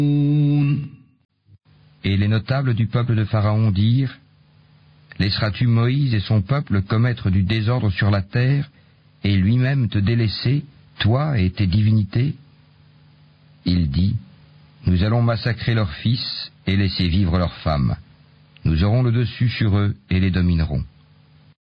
Et les notables du peuple de Pharaon dirent, laisseras-tu Moïse et son peuple commettre du désordre sur la terre, et lui-même te délaisser, toi et tes divinités? Il dit, nous allons massacrer leurs fils et laisser vivre leurs femmes. Nous aurons le dessus sur eux et les dominerons.